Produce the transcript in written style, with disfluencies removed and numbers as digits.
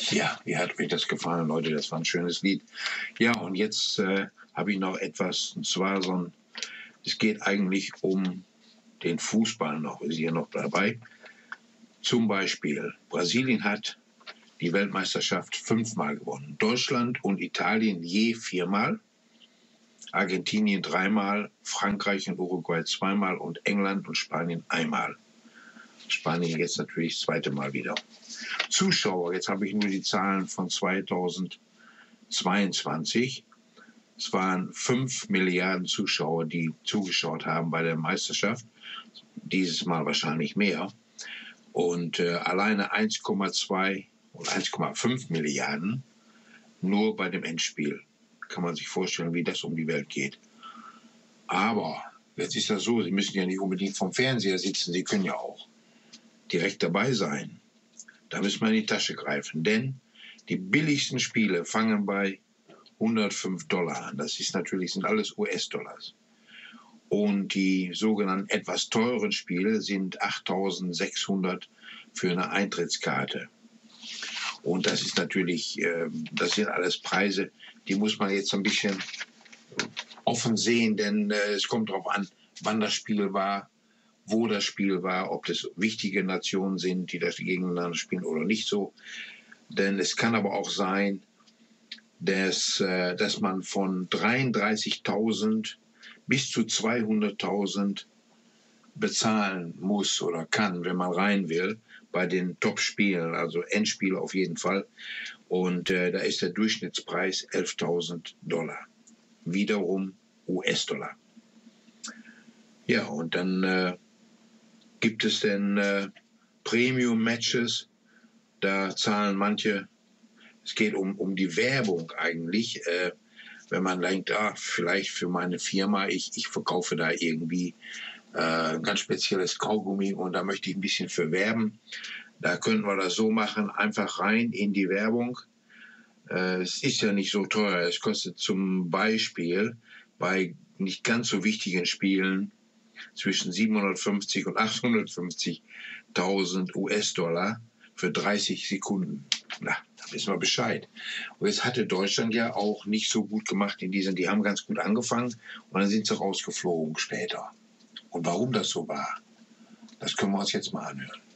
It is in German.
Ja, wie hat euch das gefallen, Leute? Das war ein schönes Lied. Ja, und jetzt habe ich noch etwas, und zwar es geht eigentlich um den Fußball noch, ist hier noch dabei. Zum Beispiel, Brasilien hat die Weltmeisterschaft 5-mal gewonnen. Deutschland und Italien je 4-mal. Argentinien 3-mal, Frankreich und Uruguay 2-mal und England und Spanien 1-mal. Spanien jetzt natürlich das 2. Mal wieder. Zuschauer, jetzt habe ich nur die Zahlen von 2022. Es waren 5 Milliarden Zuschauer, die zugeschaut haben bei der Meisterschaft. Dieses Mal wahrscheinlich mehr. Und alleine 1,2 und 1,5 Milliarden nur bei dem Endspiel. Kann man sich vorstellen, wie das um die Welt geht. Aber jetzt ist das so, Sie müssen ja nicht unbedingt vom Fernseher sitzen, Sie können ja auch direkt dabei sein. Da müssen wir in die Tasche greifen, denn die billigsten Spiele fangen bei $105 an. Das ist natürlich, sind alles US-Dollars. Und die sogenannten etwas teuren Spiele sind 8.600 für eine Eintrittskarte. Und das ist natürlich, das sind alles Preise, die muss man jetzt ein bisschen offen sehen, denn es kommt darauf an, wann das Spiel war, wo das Spiel war, ob das wichtige Nationen sind, die das gegeneinander spielen oder nicht so. Denn es kann aber auch sein, dass man von 33.000 bis zu 200.000 bezahlen muss oder kann, wenn man rein will, bei den Top-Spielen, also Endspiele auf jeden Fall. Und da ist der Durchschnittspreis $11.000. Wiederum US-Dollar. Ja, und dann gibt es denn Premium-Matches, da zahlen manche, es geht um die Werbung eigentlich, wenn man denkt, vielleicht für meine Firma, ich verkaufe da irgendwie ein ganz spezielles Kaugummi und da möchte ich ein bisschen für werben. Da könnten wir das so machen, einfach rein in die Werbung. Es ist ja nicht so teuer, es kostet zum Beispiel bei nicht ganz so wichtigen Spielen zwischen 750 und 850.000 US-Dollar für 30 Sekunden. Na, da wissen wir Bescheid. Und jetzt hatte Deutschland ja auch nicht so gut gemacht in diesen, die haben ganz gut angefangen und dann sind sie rausgeflogen später. Und warum das so war, das können wir uns jetzt mal anhören.